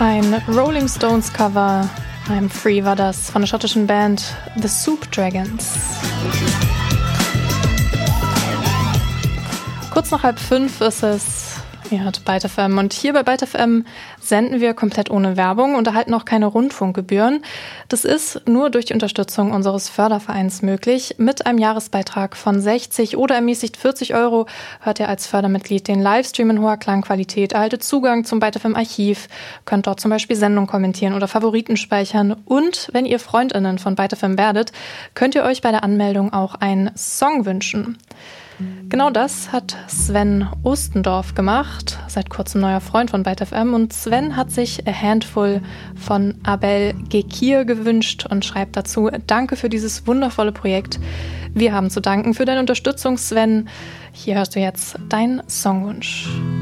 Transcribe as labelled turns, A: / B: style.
A: Ein Rolling Stones Cover, I'm Free, war das von der schottischen Band The Soup Dragons. Kurz nach 4:30 ist es. Ihr hört Byte FM und hier bei Byte FM senden wir komplett ohne Werbung und erhalten auch keine Rundfunkgebühren. Das ist nur durch die Unterstützung unseres Fördervereins möglich. Mit einem Jahresbeitrag von 60 oder ermäßigt 40 € hört ihr als Fördermitglied den Livestream in hoher Klangqualität, erhaltet Zugang zum Byte FM Archiv, könnt dort zum Beispiel Sendungen kommentieren oder Favoriten speichern und wenn ihr FreundInnen von Byte FM werdet, könnt ihr euch bei der Anmeldung auch einen Song wünschen. Genau das hat Sven Ostendorf gemacht, seit kurzem neuer Freund von Byte FM. Und Sven hat sich A Handful von Abel Gekir gewünscht und schreibt dazu: Danke für dieses wundervolle Projekt. Wir haben zu danken für deine Unterstützung, Sven. Hier hörst du jetzt deinen Songwunsch.